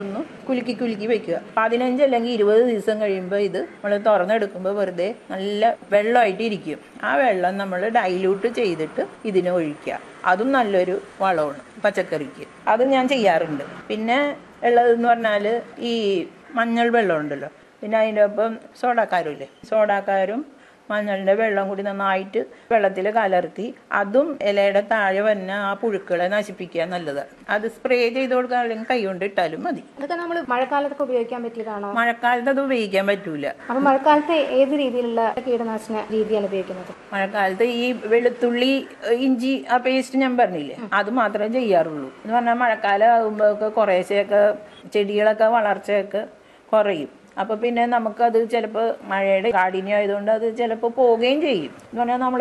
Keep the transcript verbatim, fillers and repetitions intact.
ഒന്ന് കുലുക്കി കുലുക്കി വെക്കുക. പതിനഞ്ച് അല്ലെങ്കിൽ ഇരുപത് ദിവസം കഴിയുമ്പോൾ ഇത് നമ്മൾ തുറന്നെടുക്കുമ്പോൾ വെറുതെ നല്ല വെള്ളമായിട്ട് ഇരിക്കും. ആ വെള്ളം നമ്മൾ ഡൈല്യൂട്ട് ചെയ്തിട്ട് ഇതിന് ഒഴിക്കുക. അതും നല്ലൊരു വളമാണ് പച്ചക്കറിക്ക്. അത് ഞാൻ ചെയ്യാറുണ്ട്. പിന്നെ ഉള്ളതെന്ന് പറഞ്ഞാൽ ഈ മഞ്ഞൾ വെള്ളം ഉണ്ടല്ലോ, പിന്നെ അതിൻ്റെ ഒപ്പം സോഡാക്കാരും ഇല്ലേ, സോഡാക്കാരും മഞ്ഞളിൻ്റെ വെള്ളം കൂടി നന്നായിട്ട് വെള്ളത്തിൽ കലർത്തി അതും ഇലയുടെ താഴെ വന്ന ആ പുഴുക്കളെ നശിപ്പിക്കുക നല്ലതാണ്. അത് സ്പ്രേ ചെയ്ത് കൊടുക്കുക, അല്ലെങ്കിൽ കൈ കൊണ്ട് ഇട്ടാലും മതി. അതൊക്കെ നമ്മൾ മഴക്കാലത്തൊക്കെ ഉപയോഗിക്കാൻ പറ്റിയതാണോ? മഴക്കാലത്ത് അത് ഉപയോഗിക്കാൻ പറ്റൂല. അപ്പൊ മഴക്കാലത്ത് ഏത് രീതിയിലുള്ള കീടനാശിന രീതിയാണ് ഉപയോഗിക്കുന്നത്? മഴക്കാലത്ത് ഈ വെളുത്തുള്ളി ഇഞ്ചി ആ പേസ്റ്റ് ഞാൻ പറഞ്ഞില്ലേ, അത് മാത്രമേ ചെയ്യാറുള്ളൂ. എന്ന് പറഞ്ഞാൽ മഴക്കാലം ആകുമ്പോഴൊക്കെ കുറേശ്ശെയൊക്കെ ചെടികളൊക്കെ വളർച്ചയൊക്കെ കുറയും. അപ്പോൾ പിന്നെ നമുക്കത് ചിലപ്പോൾ മഴയുടെ കാഠിന്യം ആയതുകൊണ്ട് അത് ചിലപ്പോൾ പോവുകയും ചെയ്യും. എന്ന് പറഞ്ഞാൽ നമ്മൾ